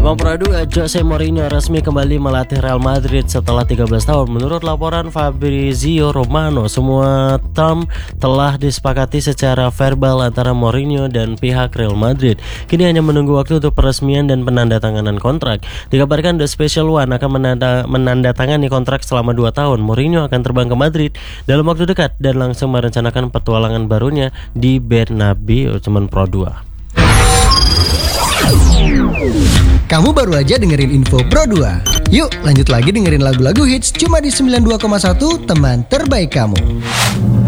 Teman Pradu, Jose Mourinho resmi kembali melatih Real Madrid setelah 13 tahun. Menurut laporan Fabrizio Romano, semua term telah disepakati secara verbal antara Mourinho dan pihak Real Madrid. Kini hanya menunggu waktu untuk peresmian dan penandatanganan kontrak. Dikabarkan The Special One akan menandatangani kontrak selama 2 tahun. Mourinho akan terbang ke Madrid dalam waktu dekat dan langsung merencanakan petualangan barunya di Bernabeu. Teman Pro 2. Kamu baru aja dengerin info Pro 2. Yuk lanjut lagi dengerin lagu-lagu hits cuma di 92,1 teman terbaik kamu.